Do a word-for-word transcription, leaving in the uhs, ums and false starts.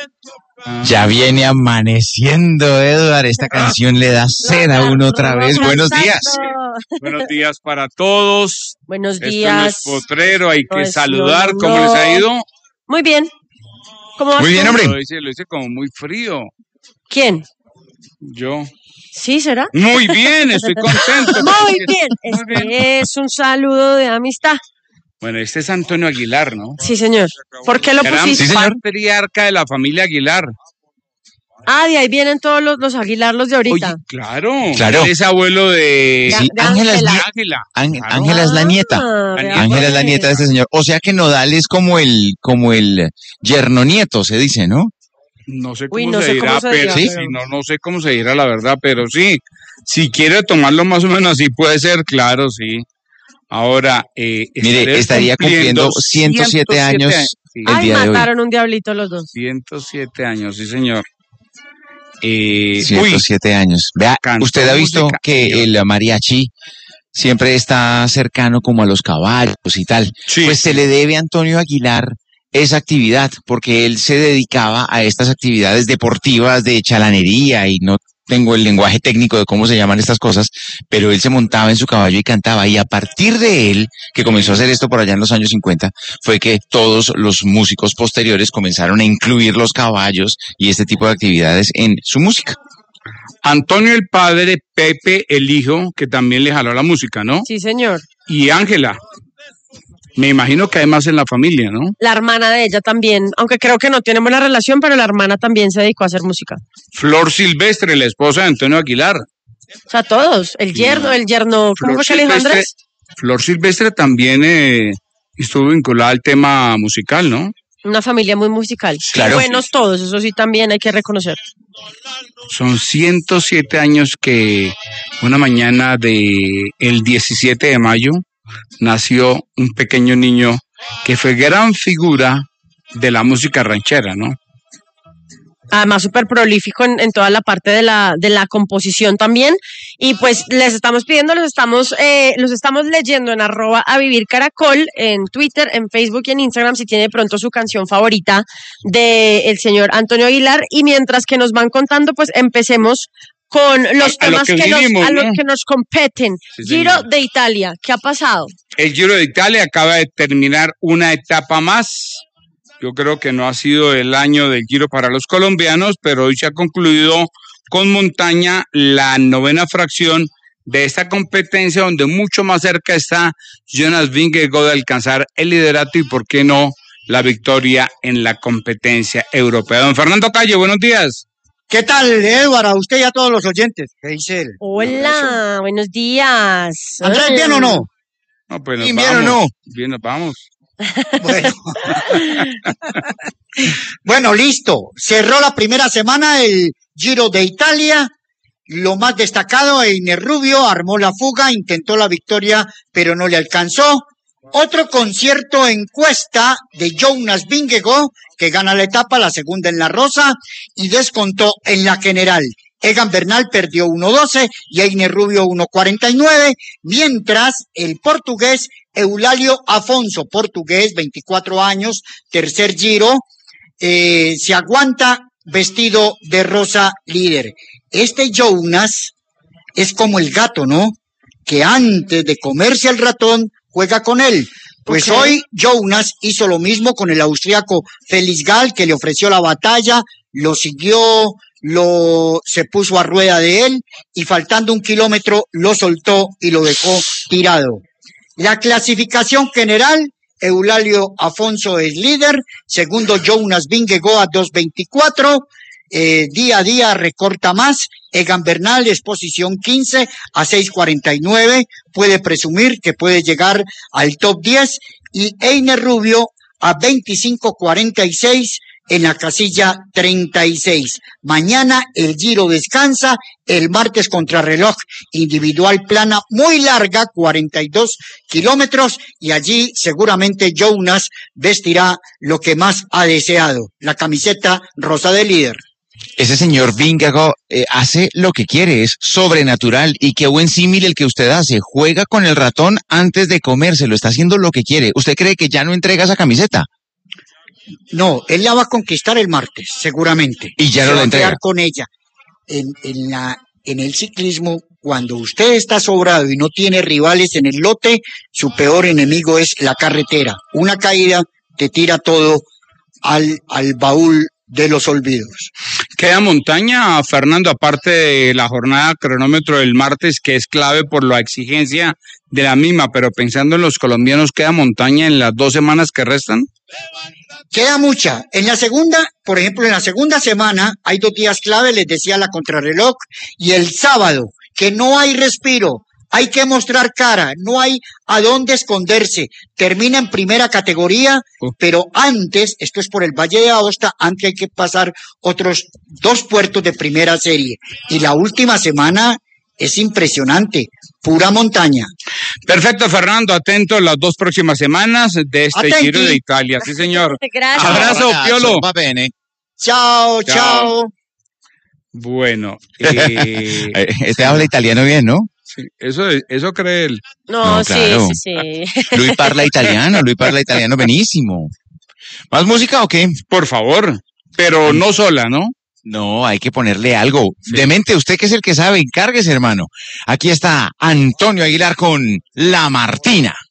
Ya viene amaneciendo, Edward. Esta canción le da sed a uno otra vez. Buenos días. Buenos días para todos. Buenos Esto días. no es potrero, hay que No es- saludar. no, no, ¿Cómo no. les ha ido? Muy bien. ¿Cómo vas Muy tú? bien, hombre. Lo hice, lo hice como muy frío. ¿Quién? Yo. ¿Sí, será? Muy bien, estoy contento. Muy bien. Muy bien. Este es un saludo de amistad. Bueno, este es Antonio Aguilar, ¿no? Sí, señor. ¿Por qué lo Gran pusiste? Sí, señor. patriarca de la familia Aguilar. Ah, de ahí vienen todos los, los Aguilar, los de ahorita. Oye, claro. Claro. Él es abuelo de Ya, Sí, de Ángela es, Ángela. ni- Ángela. Ángel- Claro. Ángela es la nieta. Ah, vea Ángela es la pues. nieta de este señor. O sea que Nodal es como el, como el yerno nieto, se dice, ¿no? No sé cómo Uy, no se sé dirá, cómo se pero dirá, sí, pero- no, no sé cómo se dirá la verdad, pero sí. Si quiere tomarlo más o menos así, puede ser, claro, sí. Ahora, eh, Mire, estaré estaría cumpliendo ciento siete años Sí, el Ay, día de hoy. mataron un diablito los dos. ciento siete años, sí, señor. Eh, ciento siete años. Vea, cantó usted ha visto música, que señor. el mariachi siempre está cercano como a los caballos y tal. Sí. Pues se le debe a Antonio Aguilar esa actividad, porque él se dedicaba a estas actividades deportivas de chalanería y no tengo el lenguaje técnico de cómo se llaman estas cosas, pero él se montaba en su caballo y cantaba, y a partir de él, que comenzó a hacer esto por allá en los años cincuenta, fue que todos los músicos posteriores comenzaron a incluir los caballos y este tipo de actividades en su música. Antonio el padre, Pepe el hijo, que también le jaló la música, ¿no? Sí, señor. Y Ángela. Me imagino que además en la familia, ¿no? La hermana de ella también, aunque creo que no tienen buena relación, pero la hermana también se dedicó a hacer música. Flor Silvestre, la esposa de Antonio Aguilar. O sea, todos. El yerno, el yerno, ¿cómo fue que le dijo Silvestre, Andrés? Flor Silvestre también eh, estuvo vinculada al tema musical, ¿no? Una familia muy musical. Claro. Buenos todos, eso sí también hay que reconocer. Son ciento siete años que una mañana de el diecisiete de mayo nació un pequeño niño que fue gran figura de la música ranchera, ¿no? Además, súper prolífico en, en toda la parte de la, de la composición también. Y pues les estamos pidiendo, los estamos, eh, los estamos leyendo en arroba a vivir caracol, en Twitter, en Facebook y en Instagram, si tiene de pronto su canción favorita del señor Antonio Aguilar. Y mientras que nos van contando, pues empecemos con los A- a lo temas que que, vinimos, nos, a los ¿no? que nos competen. Sí, Giro señor. de Italia, ¿qué ha pasado? El Giro de Italia acaba de terminar una etapa más. Yo creo que no ha sido el año del Giro para los colombianos, pero hoy se ha concluido con montaña la novena fracción de esta competencia, donde mucho más cerca está Jonas Vingegaard de alcanzar el liderato y, por qué no, la victoria en la competencia europea. Don Fernando Calle, buenos días. ¿Qué tal, Edward? A usted y a todos los oyentes. ¿Qué dice él? Hola, buenos días. ¿Andrés, bien o no? No, pues nos ¿Y bien o vamos. no? Bien, nos vamos. Bueno. Bueno, listo. Cerró la primera semana el Giro de Italia. Lo más destacado, Einer Rubio armó la fuga, intentó la victoria, pero no le alcanzó. Otro concierto en cuesta de Jonas Vingegaard, que gana la etapa, la segunda en la rosa, y descontó en la general. Egan Bernal perdió uno doce y Einer Rubio uno cuarenta y nueve, mientras el portugués Eulalio Afonso, portugués, veinticuatro años, tercer Giro, eh, se aguanta vestido de rosa líder. Este Jonas es como el gato, ¿no? Que antes de comerse al ratón, juega con él. Pues Ok. hoy Jonas hizo lo mismo con el austriaco Felix Gall, que le ofreció la batalla, lo siguió, lo se puso a rueda de él y faltando un kilómetro lo soltó y lo dejó tirado. La clasificación general, Eulalio Afonso es líder, segundo Jonas Vingegaard a dos veinticuatro, eh, día a día recorta más, Egan Bernal es posición quince a seis cuarenta y nueve, puede presumir que puede llegar al top diez, y Einer Rubio a veinticinco cuarenta y seis en la casilla treinta y seis. Mañana el Giro descansa, el martes contrarreloj individual plana muy larga, cuarenta y dos kilómetros, y allí seguramente Jonas vestirá lo que más ha deseado, la camiseta rosa de líder. Ese señor Vingegaard eh, hace lo que quiere, es sobrenatural, y qué buen símil el que usted hace, juega con el ratón antes de comérselo, está haciendo lo que quiere. ¿Usted cree que ya no entrega esa camiseta? No, él la va a conquistar el martes, seguramente. Y ya Se no va la a entrega. quedar con ella. En, en, la, en el ciclismo, cuando usted está sobrado y no tiene rivales en el lote, su peor enemigo es la carretera. Una caída te tira todo al, al baúl de los olvidos. Queda montaña, Fernando, aparte de la jornada cronómetro del martes, que es clave por la exigencia de la misma, pero pensando en los colombianos, ¿queda montaña en las dos semanas que restan? Queda mucha. En la segunda, por ejemplo, en la segunda semana hay dos días clave, les decía la contrarreloj, y el sábado, que no hay respiro, hay que mostrar cara, no hay a dónde esconderse. Termina en primera categoría, Oh. pero antes, esto es por el Valle de Aosta, antes hay que pasar otros dos puertos de primera serie. Y la última semana es impresionante, pura montaña. Perfecto, Fernando, atento las dos próximas semanas de este Atenti. Giro de Italia. Sí, señor. Gracias. Abrazo, Piolo. Va bene. Chao, Chao. chao. Bueno, eh, Eh, Este habla italiano bien, ¿no? sí, eso, eso cree él. No, No, sí, claro. sí, sí. Luis parla italiano, Luis parla italiano benísimo. ¿Más música o qué? Por favor, pero no sola, ¿no? No, hay que ponerle algo. Demente, usted que es el que sabe, encárguese, hermano. Aquí está Antonio Aguilar con La Martina.